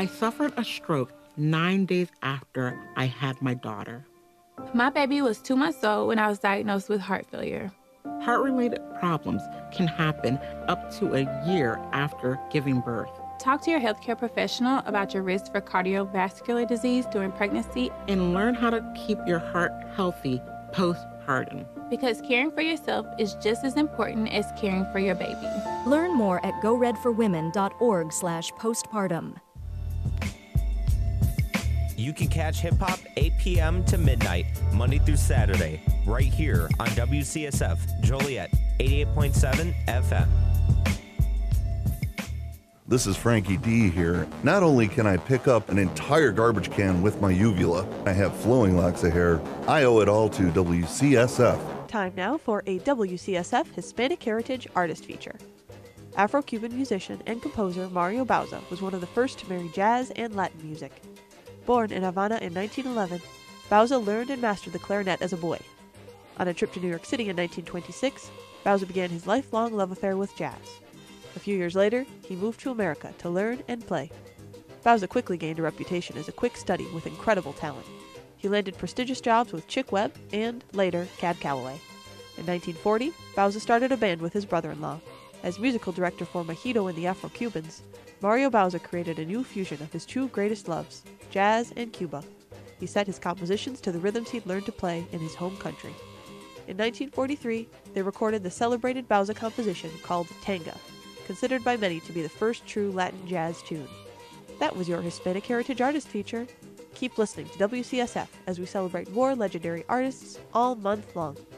I suffered a stroke 9 days after I had my daughter. My baby was 2 months old when I was diagnosed with heart failure. Heart-related problems can happen up to a year after giving birth. Talk to your healthcare professional about your risk for cardiovascular disease during pregnancy And learn how to keep your heart healthy postpartum. because caring for yourself is just as important as caring for your baby. Learn more at goredforwomen.org/postpartum. You can catch Hip Hop 8 p.m. to midnight, Monday through Saturday, right here on WCSF Joliet 88.7 FM. This is Frankie D here. Not only can I pick up an entire garbage can with my uvula, I have flowing locks of hair. I owe it all to WCSF. Time now for a WCSF Hispanic Heritage Artist Feature. Afro-Cuban musician and composer Mario Bauza was one of the first to marry jazz and Latin music. Born in Havana in 1911, Bauza learned and mastered the clarinet as a boy. On a trip to New York City in 1926, Bauza began his lifelong love affair with jazz. A few years later, he moved to America to learn and play. Bauza quickly gained a reputation as a quick study with incredible talent. He landed prestigious jobs with Chick Webb and, later, Cab Calloway. In 1940, Bauza started a band with his brother-in-law. As musical director for Mojito and the Afro-Cubans, Mario Bauza created a new fusion of his two greatest loves, jazz and Cuba. He set his compositions to the rhythms he'd learned to play in his home country. In 1943, they recorded the celebrated Bauza composition called Tanga, considered by many to be the first true Latin jazz tune. That was your Hispanic Heritage Artist Feature. Keep listening to WCSF as we celebrate more legendary artists all month long.